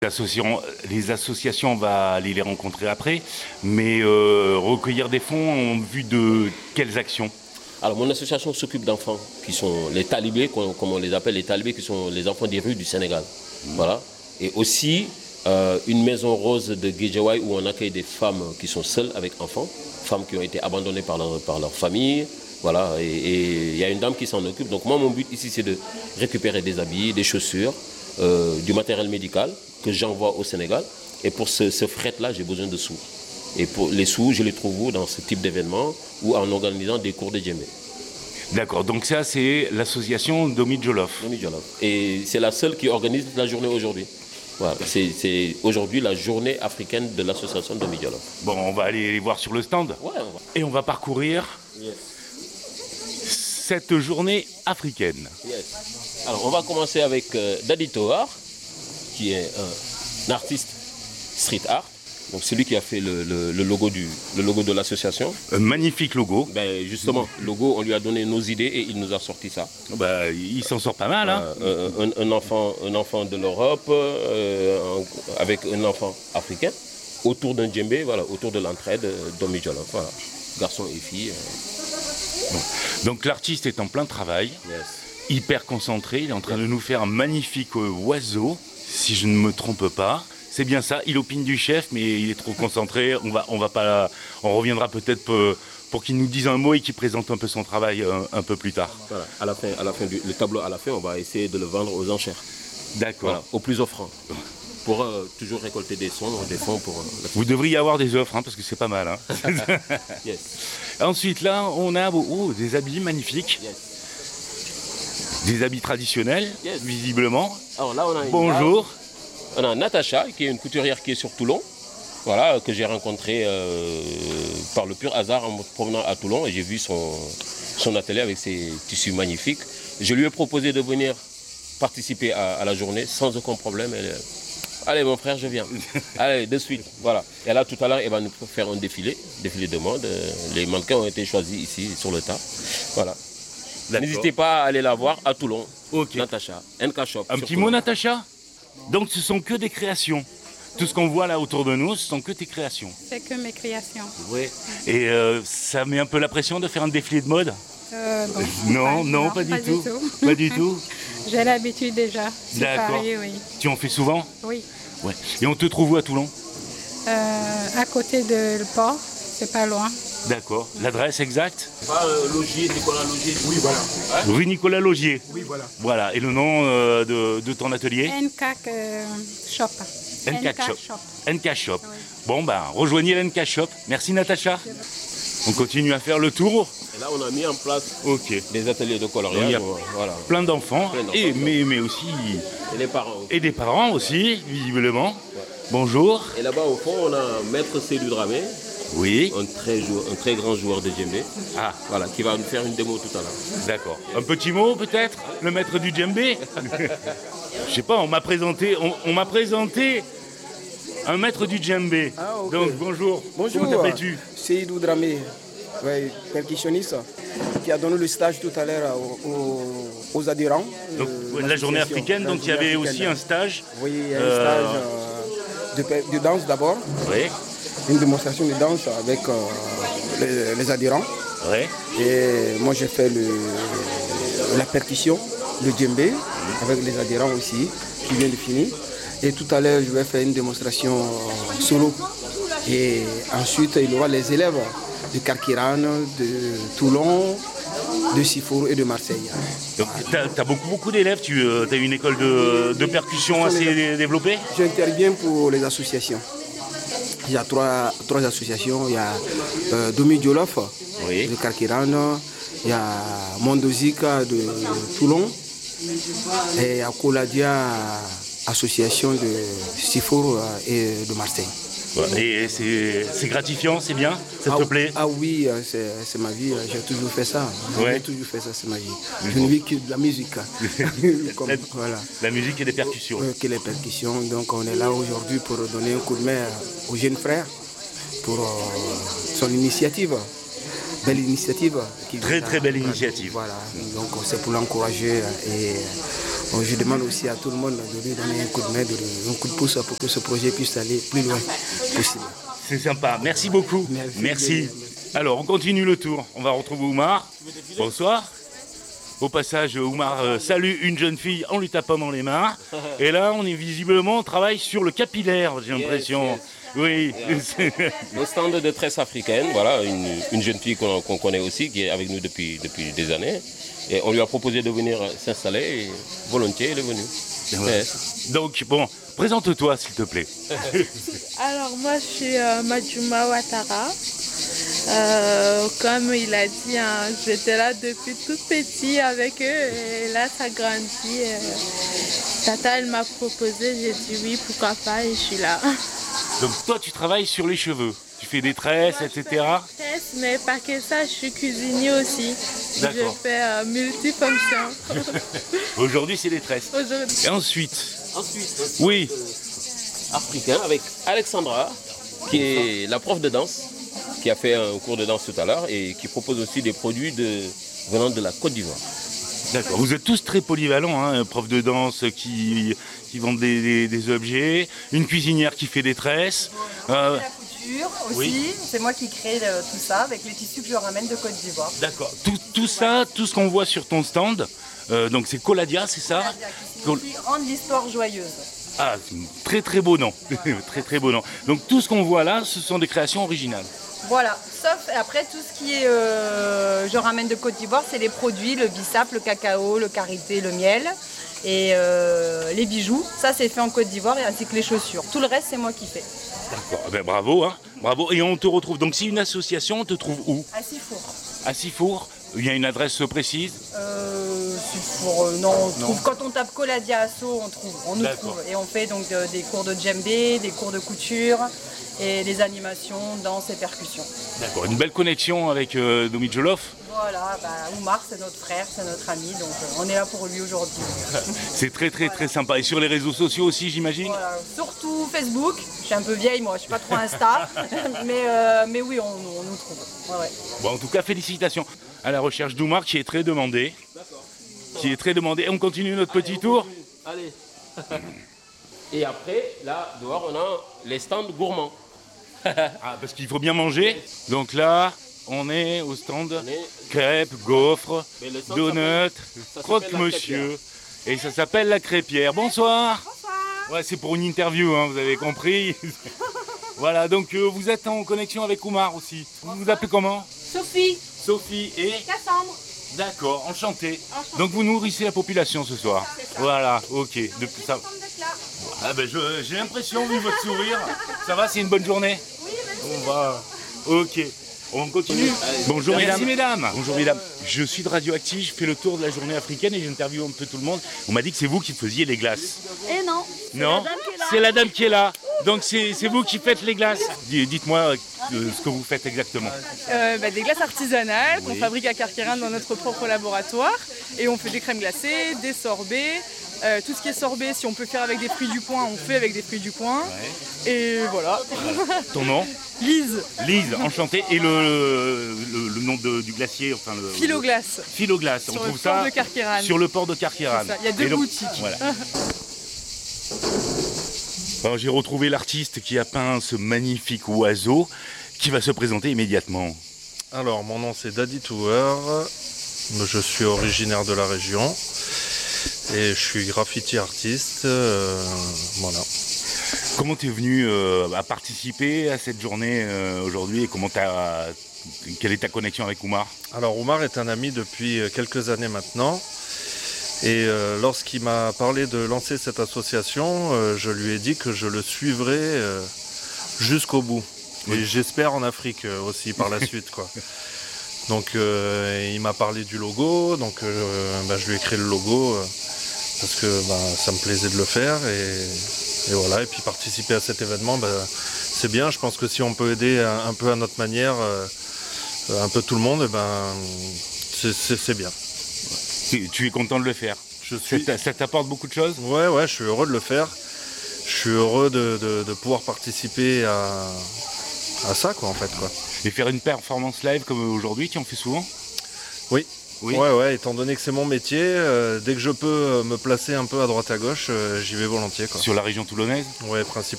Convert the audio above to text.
Les associations, on va aller les rencontrer après, mais recueillir des fonds en vue de quelles actions? Alors, mon association s'occupe d'enfants qui sont les talibés, comme on les appelle, les talibés qui sont les enfants des rues du Sénégal. Voilà. Et aussi, une maison rose de Guédiawaye où on accueille des femmes qui sont seules avec enfants, femmes qui ont été abandonnées par leur famille. Voilà. Et il y a une dame qui s'en occupe. Donc, moi, mon but ici, c'est de récupérer des habits, des chaussures, du matériel médical que j'envoie au Sénégal. Et pour ce fret-là, j'ai besoin de sous. Et pour les sous, je les trouve où dans ce type d'événement ou en organisant des cours de djembé. D'accord, donc ça c'est l'association Domi Djolof. Domi Djolof. Et c'est la seule qui organise la journée aujourd'hui. Voilà. C'est aujourd'hui la journée africaine de l'association Domi Djolof. Bon, on va aller les voir sur le stand. Ouais, on va. Et on va parcourir cette journée africaine. Yes. Alors on va commencer avec Dadi Tohar, qui est un artiste street art. Donc c'est lui qui a fait le logo de l'association. Un magnifique logo. Ben justement, le logo, on lui a donné nos idées et il nous a sorti ça. Ben, il s'en sort pas mal. Hein. Un enfant de l'Europe avec un enfant africain autour d'un djembé, voilà, autour de l'entraide Domi Djolof. Voilà. Garçons et filles. Bon. Donc l'artiste est en plein travail, Yes. hyper concentré. Il est en train de nous faire un magnifique oiseau, si je ne me trompe pas. C'est bien ça, il opine du chef, mais il est trop concentré. On reviendra peut-être pour qu'il nous dise un mot et qu'il présente un peu son travail un peu plus tard. Voilà. À la fin le tableau, à la fin, on va essayer de le vendre aux enchères. D'accord. Voilà, au plus offrant. Pour toujours récolter des fonds pour... Vous devriez avoir des offres, hein, parce que c'est pas mal. Hein. Yes. Ensuite, là, on a des habits magnifiques. Yes. Des habits traditionnels, Yes. visiblement. Alors là, on a Bonjour. On a Natacha, qui est une couturière qui est sur Toulon, voilà, que j'ai rencontrée par le pur hasard en me promenant à Toulon et j'ai vu son atelier avec ses tissus magnifiques. Je lui ai proposé de venir participer à la journée sans aucun problème. Allez mon frère, je viens. Allez, de suite. Voilà. Et là, tout à l'heure, elle va nous faire un défilé de mode. Les mannequins ont été choisis ici, sur le tas. Voilà. N'hésitez pas à aller la voir à Toulon. Ok. Natacha, NK Shop. Un petit mot, Natacha? Donc ce sont que des créations. Tout ce qu'on voit là autour de nous, ce sont que tes créations. C'est que mes créations. Oui. Et ça met un peu la pression de faire un défilé de mode? Non, pas du tout. Pas du tout. J'ai l'habitude déjà. D'accord. Pareil, oui. Tu en fais souvent? Oui. Ouais. Et on te trouve où à Toulon? À côté de le port, c'est pas loin. D'accord. L'adresse exacte? Logier, Nicolas Logier. Oui, voilà. Rue Nicolas Logier. Oui, voilà. Voilà. Et le nom de ton atelier? NK Shop. NK Shop. NK Shop. Oui. Bon, ben, rejoignez l'NK Shop. Merci, Natacha. On continue à faire le tour. Et là, on a mis en place Ok. des ateliers de coloriage. Il y a Voilà. plein d'enfants, Plein d'enfants, mais aussi... Et les parents aussi. Et des parents aussi, visiblement. Ouais. Bonjour. Et là-bas, au fond, on a Maître Cédou Dramé, Oui. un très grand joueur de djembé. Ah, Voilà, qui va nous faire une démo tout à l'heure. d'accord. Un petit mot peut-être? Le maître du djembé? Je sais pas, on m'a présenté un maître du djembé. Ah, ok. Donc bonjour. Bonjour. Comment t'appelles-tu? Seydou Dramé, ouais, percussionniste, qui a donné le stage tout à l'heure aux adhérents. Donc la journée africaine, donc il y avait aussi un stage. Oui, un stage de danse d'abord, Oui. une démonstration de danse avec les adhérents. Oui. Et moi j'ai fait la percussion, le djembé, avec les adhérents aussi, qui vient de finir. Et tout à l'heure, je vais faire une démonstration solo. Et ensuite, il y aura les élèves de Karkiran, de Toulon, de Sifour et de Marseille. Donc tu as beaucoup d'élèves, tu as une école de percussion assez développée? J'interviens pour les associations. Il y a trois associations. Il y a Domi Djolof Oui. de Karkiran, il y a Mondozika de Toulon et Akoladia, association de Sifour et de Marseille. Et c'est gratifiant, c'est bien? Ça te plaît? Ah oui, c'est ma vie, j'ai toujours fait ça. Ouais. J'ai toujours fait ça, c'est ma vie. Je ne vis que de la musique. Voilà. La musique et les percussions. Que les percussions. Donc on est là aujourd'hui pour donner un coup de main au jeune frère pour son initiative. Belle initiative. Très belle initiative. Voilà, donc c'est pour l'encourager et Bon, je demande aussi à tout le monde de lui donner un coup de main, un coup de pouce pour que ce projet puisse aller plus loin possible. C'est sympa, merci beaucoup. Merci. Alors, on continue le tour. On va retrouver Oumar. Bonsoir. Au passage, Oumar salue une jeune fille en lui tapant dans les mains. Et là, on travaille sur le capillaire, j'ai l'impression. Oui. Au stand de tresse africaine, voilà, une jeune fille qu'on connaît aussi, qui est avec nous depuis des années. Et on lui a proposé de venir s'installer et volontiers, elle est venue. Ouais. Donc, bon, présente-toi, s'il te plaît. Alors, moi, je suis Majuma Ouattara. Comme il a dit, hein, j'étais là depuis tout petit avec eux et là, ça grandit. Tata, elle m'a proposé, j'ai dit oui, pourquoi pas, et je suis là. Donc, toi, tu travailles sur les cheveux. Tu fais des tresses, Moi, etc. Je fais des tresses, mais pas que ça, je suis cuisinier aussi. D'accord. Je fais multifonction. Aujourd'hui, c'est les tresses. Aujourd'hui. Et ensuite, oui. Africain avec Alexandra, qui est la prof de danse, qui a fait un cours de danse tout à l'heure et qui propose aussi des produits venant de la Côte d'Ivoire. d'accord. Vous êtes tous très polyvalents, hein, prof de danse qui vendent des objets, une cuisinière qui fait des tresses. La couture aussi, oui. C'est moi qui crée tout ça avec les tissus que je ramène de Côte d'Ivoire. D'accord. Tout ça, tout ce qu'on voit sur ton stand, donc c'est Coladia, c'est ça? Qui rendre l'histoire joyeuse. Ah, très très beau nom. Très très beau nom. Donc tout ce qu'on voit là, ce sont des créations originales. Voilà, sauf après tout ce qui est je ramène de Côte d'Ivoire, c'est les produits, le bissap, le cacao, le karité, le miel et les bijoux. Ça c'est fait en Côte d'Ivoire et ainsi que les chaussures. Tout le reste c'est moi qui fais. D'accord. Ben, bravo, hein. Bravo. Et on te retrouve. Donc c'est une association, on te trouve où? À Sifour. À Sifour. Il y a une adresse précise? Sifour, non, on trouve, quand on tape Coladia Asso, on nous trouve. Et on fait donc des cours de djembé, des cours de couture et des animations, danse et percussion. D'accord. Une belle connexion avec Domi Jolof. Voilà, Oumar c'est notre frère, c'est notre ami, donc on est là pour lui aujourd'hui. C'est très très très sympa. Et sur les réseaux sociaux aussi, j'imagine? Voilà, surtout Facebook. Je suis un peu vieille moi, je suis pas trop Insta, mais oui, on nous trouve. Ouais. Bon, en tout cas, félicitations à la recherche d'Oumar qui est très demandé. Qui est très demandé. Et on continue notre petit tour. Allez. Et après, là, dehors, on a les stands gourmands. Ah, parce qu'il faut bien manger. Donc là, on est au stand crêpes, gaufres, donuts, croque-monsieur. Et ça s'appelle la crêpière. Bonsoir. Bonsoir. Ouais, c'est pour une interview, hein, vous avez compris. Voilà, donc vous êtes en connexion avec Oumar aussi. Vous vous appelez comment? Sophie. Sophie et Cassandre. D'accord, enchanté. Donc vous nourrissez la population ce soir. Voilà, ok. Depuis ça. Ah ben j'ai l'impression, vu votre sourire. Ça va, c'est une bonne journée? Oui, On va. Ok. On continue. Bonjour mesdames. Mesdames. Bonjour mesdames. Je suis de Radioactive, je fais le tour de la journée africaine et j'interviewe un peu tout le monde. On m'a dit que c'est vous qui faisiez les glaces. Et non. Non, c'est la dame qui est là. Donc c'est vous qui faites les glaces. Dites-moi ce que vous faites exactement. Des glaces artisanales qu'on fabrique à Carqueiranne dans notre propre laboratoire. Et on fait des crèmes glacées, des sorbets. Tout ce qui est sorbet, si on peut faire avec des fruits du coin, on fait avec des fruits du coin. Ouais. Et voilà. Ton nom? Lise. Lise, enchantée. Et le nom du glacier, enfin le. Philoglace. Philoglace. On trouve ça sur le port de Carqueiranne. Il y a deux boutiques. Voilà. Alors, j'ai retrouvé l'artiste qui a peint ce magnifique oiseau qui va se présenter immédiatement. Alors, mon nom c'est Daddy Tower. Je suis originaire de la région et je suis graffiti artiste. Voilà. Comment tu es venu à participer à cette journée aujourd'hui et quelle est ta connexion avec Oumar? Alors, Oumar est un ami depuis quelques années maintenant. Et lorsqu'il m'a parlé de lancer cette association, je lui ai dit que je le suivrais jusqu'au bout. Oui. Et j'espère en Afrique aussi par la suite, quoi. Donc il m'a parlé du logo, donc je lui ai créé le logo parce que ça me plaisait de le faire et voilà. Et puis participer à cet événement, c'est bien. Je pense que si on peut aider un peu à notre manière, un peu tout le monde, c'est bien. Tu es content de le faire? Ça t'apporte beaucoup de choses? Ouais, je suis heureux de le faire. Je suis heureux de pouvoir participer à ça, quoi, en fait, quoi. Et faire une performance live comme aujourd'hui, tu en fais souvent? Oui, Oui. Ouais, étant donné que c'est mon métier, dès que je peux me placer un peu à droite à gauche, j'y vais volontiers, quoi. Sur la région toulonnaise? Ouais, principalement.